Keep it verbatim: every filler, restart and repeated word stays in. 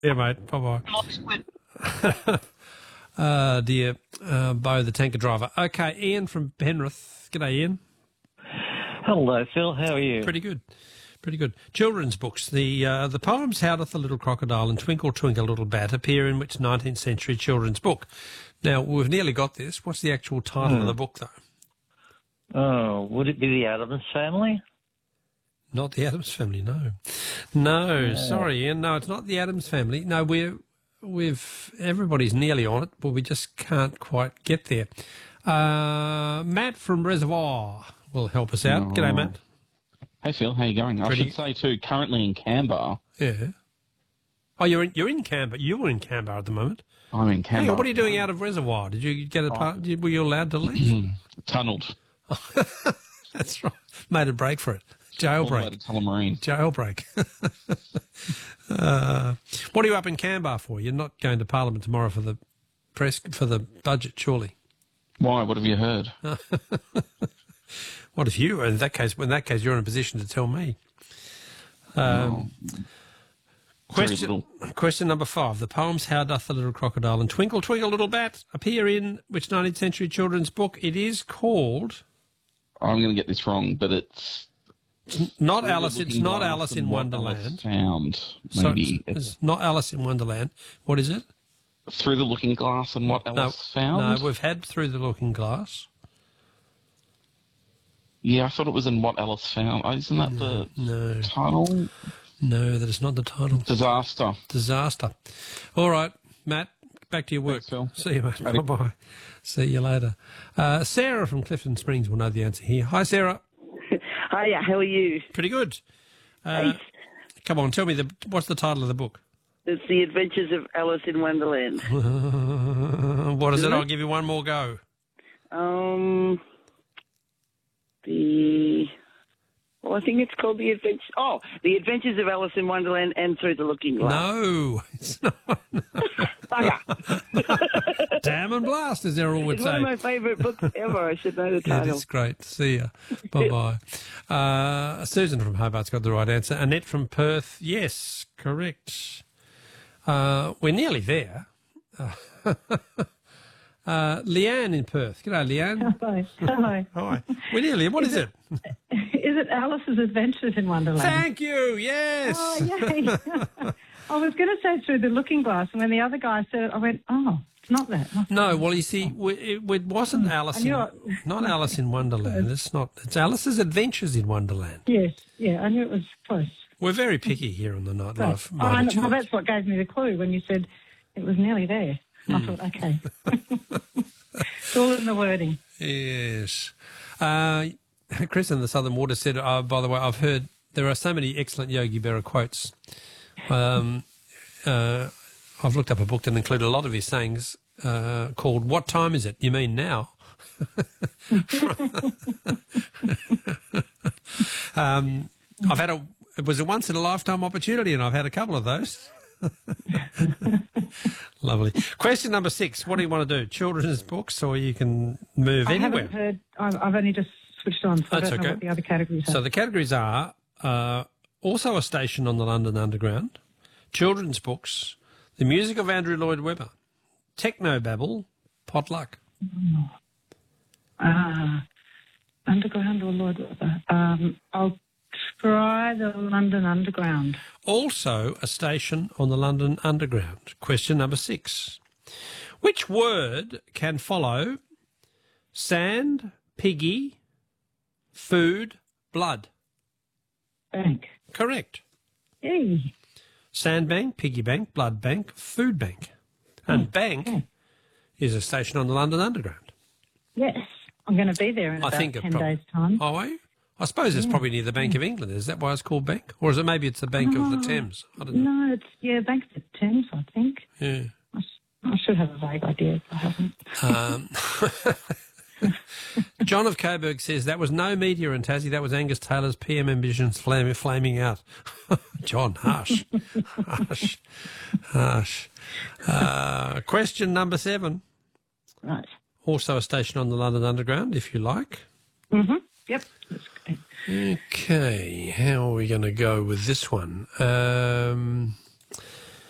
Yeah, mate. Bye-bye. uh, dear uh, Bo, the tanker driver. Okay, Ian from Penrith. G'day, Ian. Hello, Phil. How are you? Pretty good. Pretty good. Children's books. The uh, the poems How Doth the Little Crocodile and Twinkle, Twinkle, Little Bat appear in which nineteenth century children's book? Now, we've nearly got this. What's the actual title Hmm. of the book, though? Oh, would it be the Addams Family? Not the Addams Family, no. No, sorry, Ian. No, it's not the Addams Family. No, we're, we've, everybody's nearly on it, but we just can't quite get there. Uh, Matt from Reservoir will help us out. Oh. G'day, Matt. Hey, Phil, how you going? Pretty- I should say, too, currently in Canberra. Yeah. Oh, you're in, you're in Canberra. You're in Canberra at the moment. I'm in Hang Canberra. on, what are you doing out of Reservoir? Did you get a part? Were you allowed to leave? Tunnelled. That's right. Made a break for it. All the way Jailbreak. to Tullamarine. Jailbreak. uh, what are you up in Canberra for? You're not going to Parliament tomorrow for the press for the budget, surely? Why? What have you heard? What if you? In that case, in that case, you're in a position to tell me. Um, Very question, little. question number five. The poems How Doth the Little Crocodile and Twinkle, Twinkle, Little Bat appear in which nineteenth century children's book? It is called I'm going to get this wrong, but it's... not Through the Alice. It's Looking not Glass Alice and in What Wonderland. Alice Found, So maybe. it's, it's not Alice in Wonderland. What is it? Through the Looking Glass and What Alice Found? No, we've had Through the Looking Glass. Yeah, I thought it was in What Alice Found. Oh, isn't that the No, title? no, that is not the title. Disaster. Disaster. All right, Matt, back to your work. Thanks, Phil. See you, mate. Righty. Bye-bye. See you later. Uh, Sarah from Clifton Springs will know the answer here. Hi, Sarah. Hiya, how are you? Pretty good. Uh, come on, tell me, the what's the title of the book? It's The Adventures of Alice in Wonderland. What is it? Isn't I'll it? give you one more go. Um, the... Well, I think it's called The Adventures... Oh, The Adventures of Alice in Wonderland and Through the Looking Glass. No, it's not. Bugger. Damn and blast, as Errol would It's say. one of my favourite books ever. I should know the It title. is great. See ya. Bye-bye. Uh, Susan from Hobart's got the right answer. Annette from Perth, yes, correct. Uh, we're nearly there. Uh, uh, Leanne in Perth. G'day, Leanne. Hi. Hi. Hi. We're nearly. What is it? Is it Alice's Adventures in Wonderland? Thank you. Yes. Oh, yay. I was going to say Through the Looking Glass, and when the other guy said it, I went, oh, it's not that. No, well, you see, we- it, it wasn't Alice I knew in, it. not Alice in Wonderland. It's not. It's Alice's Adventures in Wonderland. Yes, yeah, I knew it was close. We're very picky here on the Nightlife. Oh, I Mighty know, well, Charts. that's what gave me the clue when you said it was nearly there. I Hmm. thought, okay. It's all in the wording. Yes. Uh, Chris in the Southern Water said, oh, by the way, I've heard there are so many excellent Yogi Berra quotes. Um, uh, I've looked up a book that included a lot of his sayings uh, called What Time Is It? You Mean Now? um, I've had a, it was a once in a lifetime opportunity and I've had a couple of those. Lovely. Question number six. What do you want to do? Children's books, or you can move I anywhere? haven't heard, I've, I've only just switched on, so That's I don't okay. know what the other categories are. So the categories are uh, also a station on the London Underground, children's books, the music of Andrew Lloyd Webber, technobabble, potluck. Ah, Underground or Lord Webber? Um, I'll try the London Underground. Also a station on the London Underground. Question number six. Which word can follow sand, piggy, food, blood? Bank. Correct. Yay. Sandbank, piggy bank, blood bank, food bank. And bank okay. is a station on the London Underground. Yes, I'm going to be there in I about think it ten prob- days' time. Oh, are you? I suppose it's probably near the Bank of England. Is that why it's called Bank? Or is it maybe it's the Bank of the Thames? I don't know. No, it's, yeah, Bank of the Thames, I think. Yeah. I, s- I should have a vague idea if I haven't. Um, John of Coburg says that was no meteor in Tassie. That was Angus Taylor's P M ambitions flaming, flaming out. John, harsh. harsh. Harsh. Uh, question number seven. Right. Also a station on the London Underground, if you like. Mm-hmm. Yep. That's great. Okay, how are we going to go with this one? Um,